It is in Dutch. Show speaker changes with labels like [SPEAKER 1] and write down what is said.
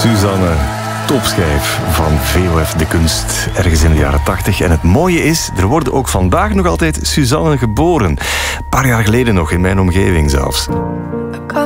[SPEAKER 1] Suzanne, topschijf van VOF De Kunst, ergens in de jaren 80. En het mooie is, er worden ook vandaag nog altijd Suzanne geboren. Een paar jaar geleden nog, in mijn omgeving zelfs.